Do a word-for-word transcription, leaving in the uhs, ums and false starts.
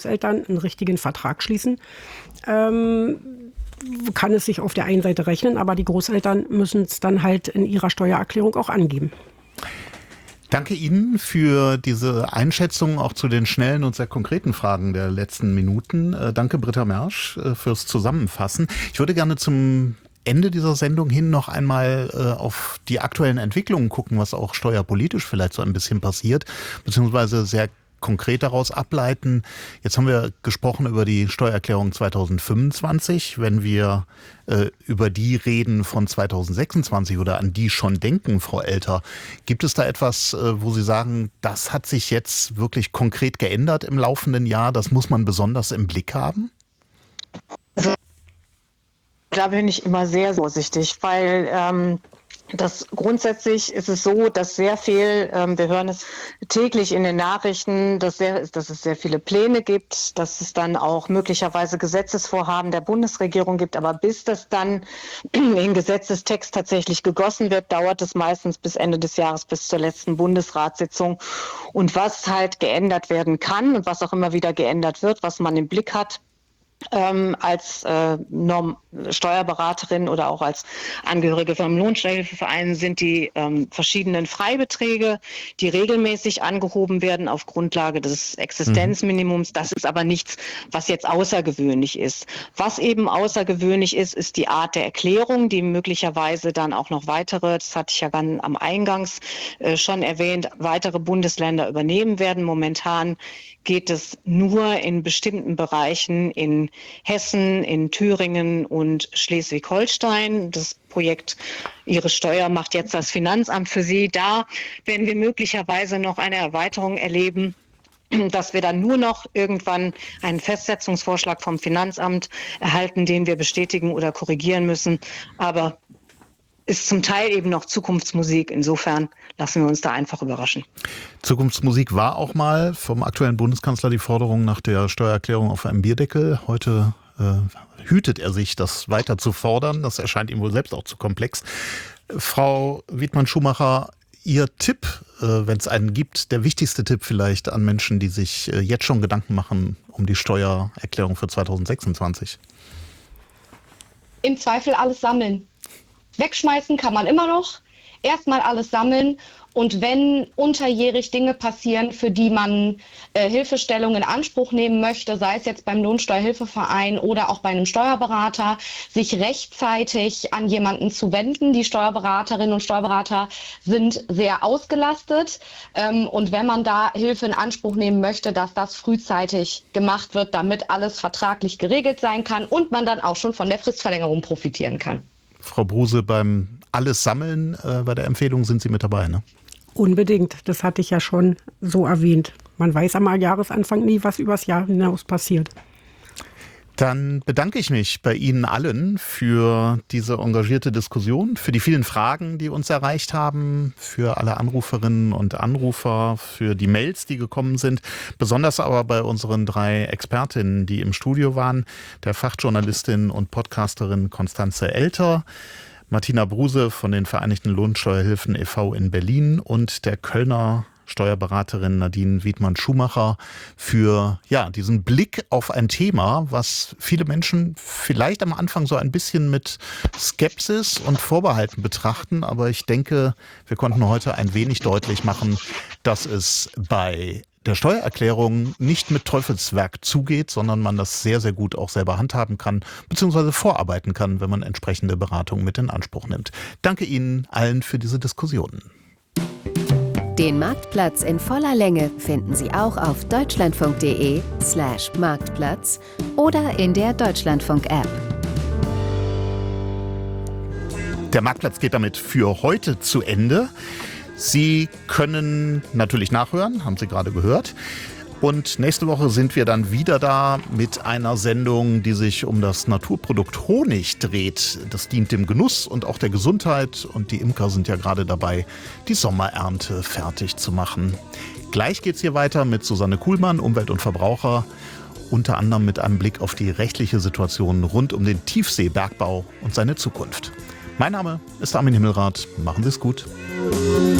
Großeltern einen richtigen Vertrag schließen, ähm, kann es sich auf der einen Seite rechnen, aber die Großeltern müssen es dann halt in ihrer Steuererklärung auch angeben. Danke Ihnen für diese Einschätzung auch zu den schnellen und sehr konkreten Fragen der letzten Minuten. Äh, danke Britta Mersch äh, fürs Zusammenfassen. Ich würde gerne zum Ende dieser Sendung hin noch einmal äh, auf die aktuellen Entwicklungen gucken, was auch steuerpolitisch vielleicht so ein bisschen passiert, beziehungsweise sehr konkret daraus ableiten. Jetzt haben wir gesprochen über die Steuererklärung zweitausendfünfundzwanzig. Wenn wir äh, über die reden von zweitausendsechsundzwanzig oder an die schon denken, Frau Elter, gibt es da etwas, äh, wo Sie sagen, das hat sich jetzt wirklich konkret geändert im laufenden Jahr? Das muss man besonders im Blick haben? Also, da bin ich immer sehr vorsichtig, weil ähm, das grundsätzlich ist es so, dass sehr viel, ähm, wir hören es täglich in den Nachrichten, dass, sehr, dass es sehr viele Pläne gibt, dass es dann auch möglicherweise Gesetzesvorhaben der Bundesregierung gibt. Aber bis das dann in Gesetzestext tatsächlich gegossen wird, dauert es meistens bis Ende des Jahres, bis zur letzten Bundesratssitzung. Und was halt geändert werden kann und was auch immer wieder geändert wird, was man im Blick hat, Ähm, als äh, Norm- Steuerberaterin oder auch als Angehörige vom Lohnsteuerhilfeverein sind die ähm, verschiedenen Freibeträge, die regelmäßig angehoben werden auf Grundlage des Existenzminimums. Das ist aber nichts, was jetzt außergewöhnlich ist. Was eben außergewöhnlich ist, ist die Art der Erklärung, die möglicherweise dann auch noch weitere, das hatte ich ja ganz am Eingangs äh, schon erwähnt, weitere Bundesländer übernehmen werden. Momentan geht es nur in bestimmten Bereichen in Hessen, in Thüringen und Schleswig-Holstein. Das Projekt Ihre Steuer macht jetzt das Finanzamt für Sie. Da werden wir möglicherweise noch eine Erweiterung erleben, dass wir dann nur noch irgendwann einen Festsetzungsvorschlag vom Finanzamt erhalten, den wir bestätigen oder korrigieren müssen. Aber ist zum Teil eben noch Zukunftsmusik. Insofern lassen wir uns da einfach überraschen. Zukunftsmusik war auch mal vom aktuellen Bundeskanzler die Forderung nach der Steuererklärung auf einem Bierdeckel. Heute äh, hütet er sich, das weiter zu fordern. Das erscheint ihm wohl selbst auch zu komplex. Frau Wiedmann-Schumacher, Ihr Tipp, äh, wenn es einen gibt, der wichtigste Tipp vielleicht an Menschen, die sich äh, jetzt schon Gedanken machen um die Steuererklärung für zweitausendsechsundzwanzig? Im Zweifel alles sammeln. Wegschmeißen kann man immer noch. Erstmal alles sammeln. Und wenn unterjährig Dinge passieren, für die man äh, Hilfestellung in Anspruch nehmen möchte, sei es jetzt beim Lohnsteuerhilfeverein oder auch bei einem Steuerberater, sich rechtzeitig an jemanden zu wenden. Die Steuerberaterinnen und Steuerberater sind sehr ausgelastet. Ähm, und wenn man da Hilfe in Anspruch nehmen möchte, dass das frühzeitig gemacht wird, damit alles vertraglich geregelt sein kann und man dann auch schon von der Fristverlängerung profitieren kann. Frau Bruse, beim Alles Sammeln, äh, bei der Empfehlung sind Sie mit dabei, ne? Unbedingt, das hatte ich ja schon so erwähnt. Man weiß am Jahresanfang nie, was übers Jahr hinaus passiert. Dann bedanke ich mich bei Ihnen allen für diese engagierte Diskussion, für die vielen Fragen, die uns erreicht haben, für alle Anruferinnen und Anrufer, für die Mails, die gekommen sind. Besonders aber bei unseren drei Expertinnen, die im Studio waren, der Fachjournalistin und Podcasterin Constanze Elter, Martina Bruse von den Vereinigten Lohnsteuerhilfen e V in Berlin und der Kölner Steuerberaterin Nadine Wiedmann-Schumacher für ja diesen Blick auf ein Thema, was viele Menschen vielleicht am Anfang so ein bisschen mit Skepsis und Vorbehalten betrachten. Aber ich denke, wir konnten heute ein wenig deutlich machen, dass es bei der Steuererklärung nicht mit Teufelswerk zugeht, sondern man das sehr, sehr gut auch selber handhaben kann, beziehungsweise vorarbeiten kann, wenn man entsprechende Beratung mit in Anspruch nimmt. Danke Ihnen allen für diese Diskussionen. Den Marktplatz in voller Länge finden Sie auch auf deutschlandfunk.de slash Marktplatz oder in der Deutschlandfunk-App. Der Marktplatz geht damit für heute zu Ende. Sie können natürlich nachhören, haben Sie gerade gehört. Und nächste Woche sind wir dann wieder da mit einer Sendung, die sich um das Naturprodukt Honig dreht. Das dient dem Genuss und auch der Gesundheit. Und die Imker sind ja gerade dabei, die Sommerernte fertig zu machen. Gleich geht's hier weiter mit Susanne Kuhlmann, Umwelt und Verbraucher. Unter anderem mit einem Blick auf die rechtliche Situation rund um den Tiefseebergbau und seine Zukunft. Mein Name ist Armin Himmelrath. Machen Sie es gut.